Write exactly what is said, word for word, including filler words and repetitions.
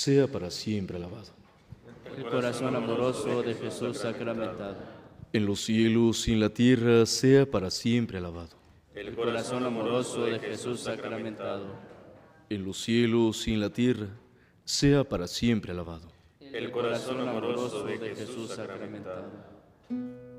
sea para siempre alabado. El corazón amoroso de Jesús sacramentado. En los cielos y en la tierra, sea para siempre alabado. El corazón amoroso de Jesús sacramentado. En los cielos y en la tierra, sea para siempre alabado. El corazón amoroso de Jesús sacramentado.